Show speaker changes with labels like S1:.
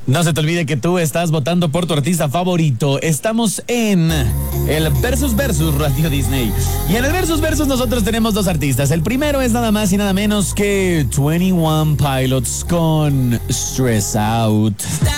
S1: No se te olvide que tú estás votando por tu artista favorito. Estamos en el Versus Radio Disney. Y en el Versus nosotros tenemos dos artistas. El primero es nada más y nada menos que 21 Pilots con Stress Out.